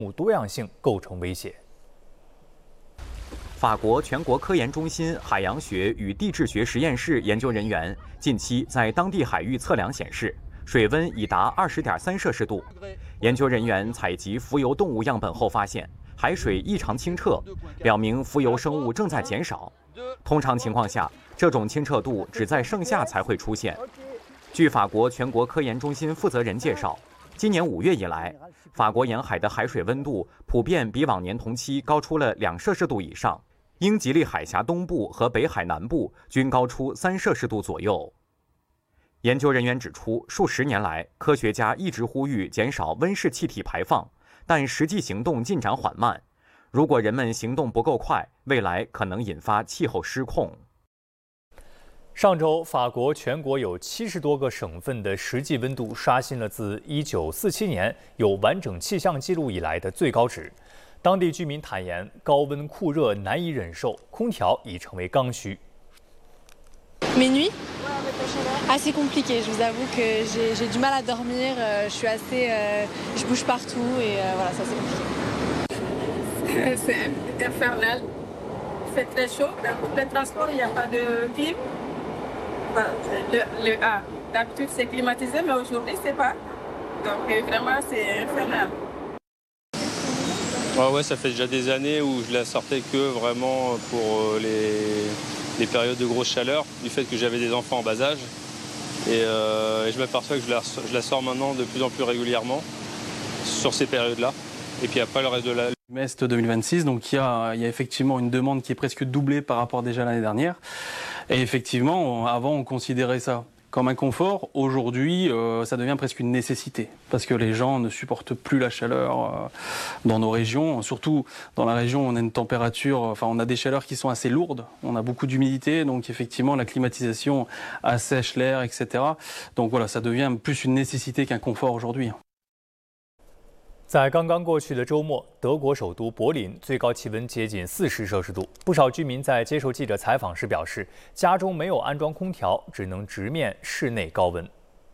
物多样性构成威胁。 法国全国科研中心海洋学与地质学实验室研究人员近期在当地海域测量显示，水温已达20.3摄氏度。研究人员采集浮游动物样本后发现，海水异常清澈，表明浮游生物正在减少。通常情况下，这种清澈度只在盛夏才会出现。据法国全国科研中心负责人介绍，今年5月以来，法国沿海的海水温度普遍比往年同期高出了2摄氏度以上。英吉利海峡东部和北海南部均高出3摄氏度左右。研究人员指出，数十年来，科学家一直呼吁减少温室气体排放，但实际行动进展缓慢。如果人们行动不够快，未来可能引发气候失控。 上周，法国全国有70多个省份的实际温度刷新了自1947年有完整气象记录以来的最高值。当地居民坦言，高温酷热难以忍受，空调已成为刚需。 Mes nuits assez compliquées. Je vous avoue que j'ai du mal à dormir. Je suis assez, je bouge partout et voilà, ça c'est compliqué. C'est infernal. Il fait très chaud. Le transport, il n'y a pas de clim. D'habitude c'est climatisé, mais aujourd'hui c'est pas. Donc vraiment c'est infernal. Ouais, ça fait déjà des années où je la sortais que vraiment pour les périodes de grosse chaleur, du fait que j'avais des enfants en bas âge. Et je m'aperçois que je la sors maintenant de plus en plus régulièrement sur ces périodes-là. Et puis après le reste de la... Est 2026, donc il y a effectivement une demande qui est presque doublée par rapport déjà à l'année dernière. Et effectivement, avant on considérait ça comme un confort, aujourd'hui ça devient presque une nécessité parce que les gens ne supportent plus la chaleur dans nos régions, surtout dans la région où on a une température, enfin on a des chaleurs qui sont assez lourdes, on a beaucoup d'humidité, donc effectivement la climatisation assèche l'air, etc. Donc voilà, ça devient plus une nécessité qu'un confort aujourd'hui. 在刚刚过去的周末，德国首都柏林最高气温接近40摄氏度。不少居民在接受记者采访时表示，家中没有安装空调，只能直面室内高温。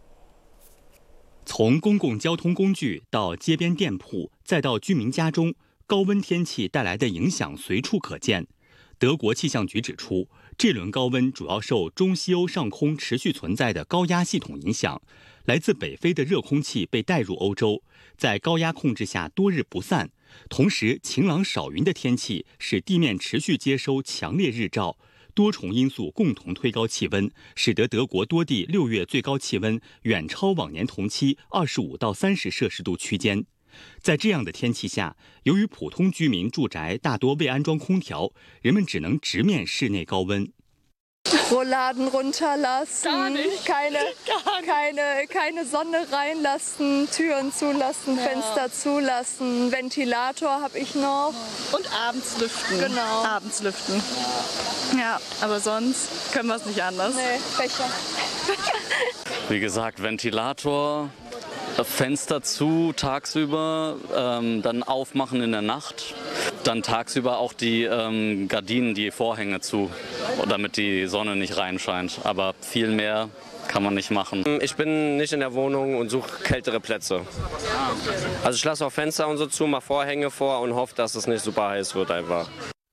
从公共交通工具到街边店铺，再到居民家中，高温天气带来的影响随处可见。德国气象局指出，这轮高温主要受中西欧上空持续存在的高压系统影响，来自北非的热空气被带入欧洲，在高压控制下多日不散。同时，晴朗少云的天气使地面持续接收强烈日照，多重因素共同推高气温，使得德国多地6月最高气温远超往年同期25到30摄氏度区间。在这样的天气下，由于普通居民住宅大多未安装空调，人们只能直面室内高温。 Rollladen runterlassen, keine Sonne reinlassen, Türen zulassen, Fenster zulassen, Ventilator habe ich noch. Und abends lüften. Genau. Abends lüften. Ja, aber sonst können wir es nicht anders. Nee, Fächer. Wie gesagt, Ventilator, Fenster zu tagsüber, dann aufmachen in der Nacht. Dann tagsüber auch die Gardinen, die Vorhänge zu, damit die Sonne nicht reinscheint. Aber viel mehr kann man nicht machen. Ich bin nicht in der Wohnung und suche kältere Plätze. Also ich lasse auch Fenster und so zu, mache Vorhänge vor und hoffe, dass es nicht super heiß wird einfach.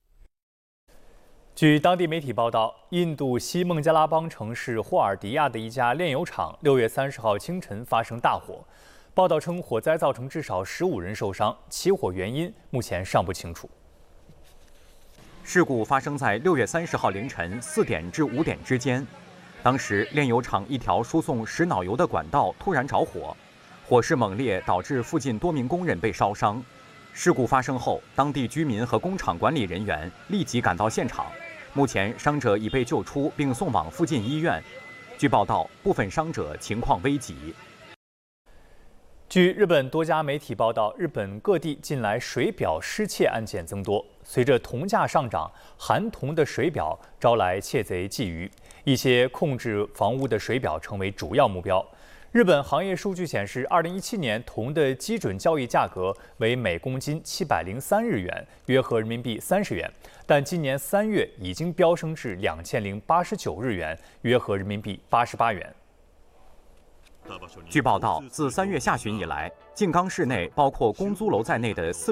据当地媒体报道，印度西孟加拉邦城市霍尔迪亚的一家炼油厂6月30号清晨发生大火。报道称，火灾造成至少15人受伤，起火原因目前尚不清楚。 事故发生在6月30号凌晨4点至5点之间。当时，炼油厂一条输送石脑油的管道突然着火，火势猛烈，导致附近多名工人被烧伤。事故发生后，当地居民和工厂管理人员立即赶到现场。目前，伤者已被救出并送往附近医院。据报道，部分伤者情况危急。 据日本多家媒体报道，日本各地近来水表失窃案件增多。随着铜价上涨，含铜的水表招来窃贼觊觎，一些控制房屋的水表成为主要目标。日本行业数据显示，2017年铜的基准交易价格为每公斤703日元，约合人民币30元，但今年3月已经飙升至2089日元，约合人民币88元。 据报道，自3月下旬以来，静冈市内包括公租楼在内的4